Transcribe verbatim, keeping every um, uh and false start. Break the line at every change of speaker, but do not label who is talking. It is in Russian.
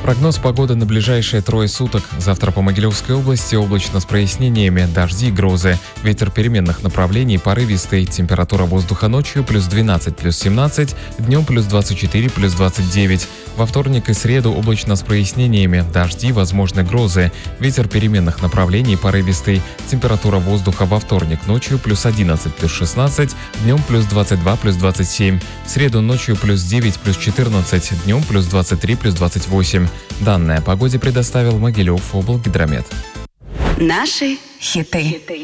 Прогноз погоды на ближайшие трое суток. Завтра по Могилевской области облачно с прояснениями, дожди и грозы. Ветер переменных направлений порывистый. Температура воздуха ночью плюс двенадцать, плюс семнадцать, днем плюс двадцать четыре, плюс двадцать девять. Во вторник и среду облачно с прояснениями, дожди, возможны грозы. Ветер переменных направлений порывистый. Температура воздуха во вторник ночью плюс одиннадцать, плюс шестнадцать, днем плюс двадцать два, плюс двадцать семь. В среду ночью плюс девять, плюс четырнадцать, днем плюс двадцать три, плюс двадцать восемь. Данные о погоде предоставил Могилев облгидромет.
Наши хиты.